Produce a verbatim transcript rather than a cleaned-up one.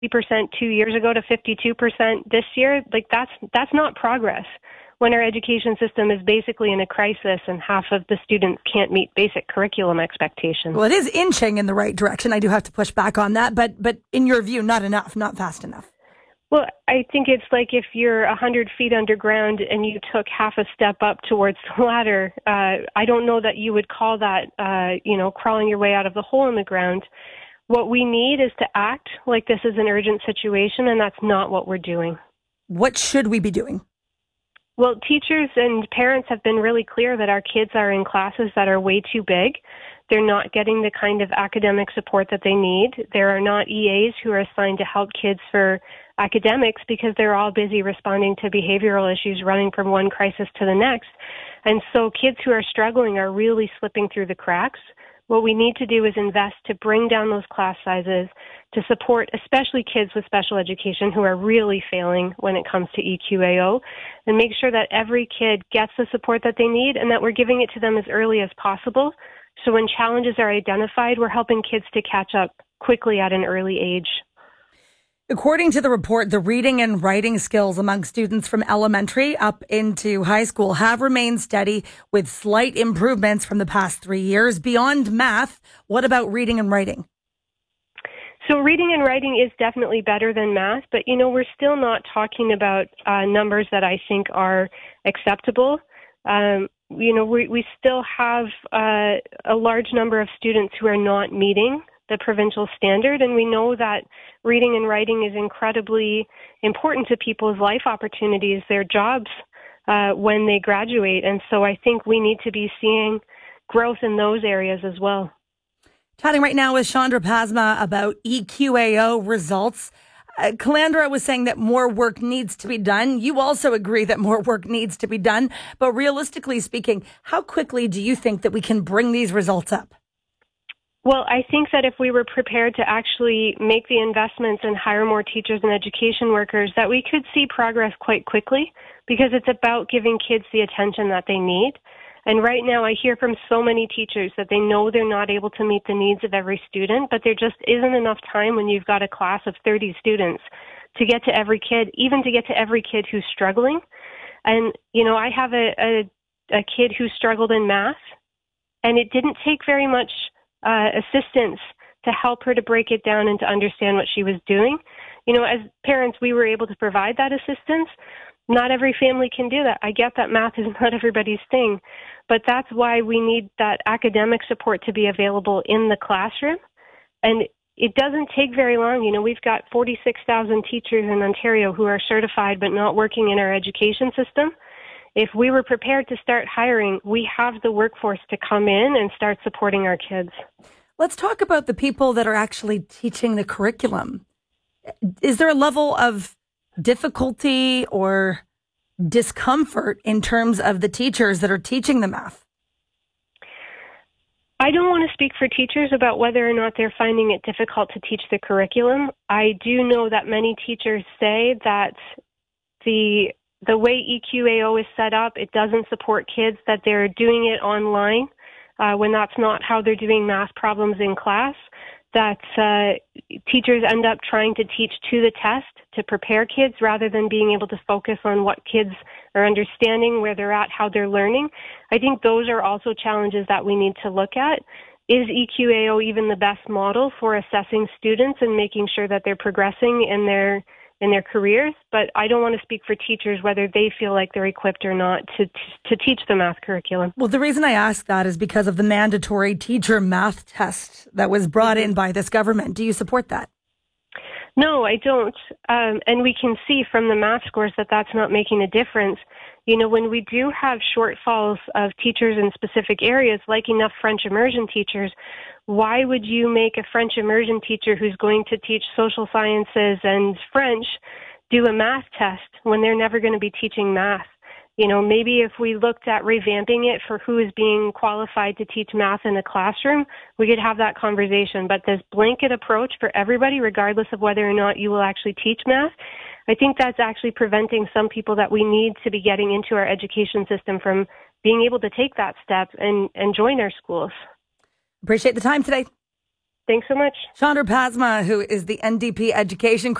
percent two years ago to fifty-two percent this year. Like that's that's not progress when our education system is basically in a crisis and half of the students can't meet basic curriculum expectations. Well, it is inching in the right direction. I do have to push back on that, but but in your view, not enough, not fast enough. Well, I think it's like if you're one hundred feet underground and you took half a step up towards the ladder, uh, I don't know that you would call that, uh, you know, crawling your way out of the hole in the ground. What we need is to act like this is an urgent situation, and that's not what we're doing. What should we be doing? Well, teachers and parents have been really clear that our kids are in classes that are way too big. They're not getting the kind of academic support that they need. There are not E As who are assigned to help kids for academics because they're all busy responding to behavioral issues, running from one crisis to the next. And so kids who are struggling are really slipping through the cracks. What we need to do is invest to bring down those class sizes, to support especially kids with special education who are really failing when it comes to E Q A O, and make sure that every kid gets the support that they need and that we're giving it to them as early as possible. So when challenges are identified, we're helping kids to catch up quickly at an early age. According to the report, the reading and writing skills among students from elementary up into high school have remained steady with slight improvements from the past three years. Beyond math, what about reading and writing? So reading and writing is definitely better than math, but, you know, we're still not talking about uh, numbers that I think are acceptable. Um, you know, we, we still have uh, a large number of students who are not meeting the provincial standard, and we know that reading and writing is incredibly important to people's life opportunities, their jobs, uh, when they graduate. And so I think we need to be seeing growth in those areas as well. Chatting right now with Chandra Pasma about E Q A O results. Uh, Calandra was saying that more work needs to be done. You also agree that more work needs to be done. But realistically speaking, how quickly do you think that we can bring these results up? Well, I think that if we were prepared to actually make the investments and hire more teachers and education workers, that we could see progress quite quickly, because it's about giving kids the attention that they need. And right now I hear from so many teachers that they know they're not able to meet the needs of every student, but there just isn't enough time when you've got a class of thirty students to get to every kid, even to get to every kid who's struggling. And, you know, I have a, a, a kid who struggled in math, and it didn't take very much Uh, assistance to help her to break it down and to understand what she was doing. You know, as parents, we were able to provide that assistance. Not every family can do that. I get that math is not everybody's thing, but that's why we need that academic support to be available in the classroom. And it doesn't take very long. You know, we've got forty-six thousand teachers in Ontario who are certified but not working in our education system. If we were prepared to start hiring, we have the workforce to come in and start supporting our kids. Let's talk about the people that are actually teaching the curriculum. Is there a level of difficulty or discomfort in terms of the teachers that are teaching the math? I don't want to speak for teachers about whether or not they're finding it difficult to teach the curriculum. I do know that many teachers say that the The way E Q A O is set up, it doesn't support kids, that they're doing it online uh, when that's not how they're doing math problems in class, that uh, teachers end up trying to teach to the test to prepare kids rather than being able to focus on what kids are understanding, where they're at, how they're learning. I think those are also challenges that we need to look at. Is E Q A O even the best model for assessing students and making sure that they're progressing in their in their careers? But I don't want to speak for teachers whether they feel like they're equipped or not to to teach the math curriculum. Well, the reason I ask that is because of the mandatory teacher math test that was brought in by this government. Do you support that? No, I don't. Um, and we can see from the math scores that that's not making a difference. You know, when we do have shortfalls of teachers in specific areas, like enough French immersion teachers, why would you make a French immersion teacher who's going to teach social sciences and French do a math test when they're never going to be teaching math? You know, maybe if we looked at revamping it for who is being qualified to teach math in a classroom, we could have that conversation. But this blanket approach for everybody, regardless of whether or not you will actually teach math, I think that's actually preventing some people that we need to be getting into our education system from being able to take that step and, and join our schools. Appreciate the time today. Thanks so much. Chandra Pasma, who is the N D P Education